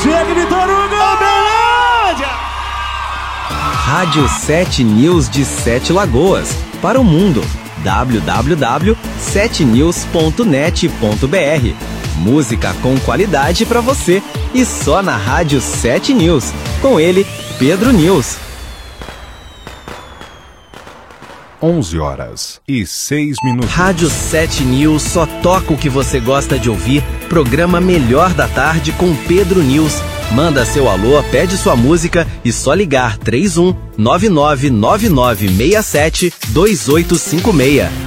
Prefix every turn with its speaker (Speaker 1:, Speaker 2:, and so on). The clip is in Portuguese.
Speaker 1: Chega, Vitor Hugo! Belândia!
Speaker 2: Rádio 7 News de Sete Lagoas, para o mundo. www.7news.net.br. Música com qualidade para você e só na Rádio 7 News. Com ele, Pedro News.
Speaker 3: 11h06.
Speaker 2: Rádio 7 News só toca o que você gosta de ouvir. Programa Melhor da Tarde com Pedro News. Manda seu alô, pede sua música e só ligar 31 999967 2856.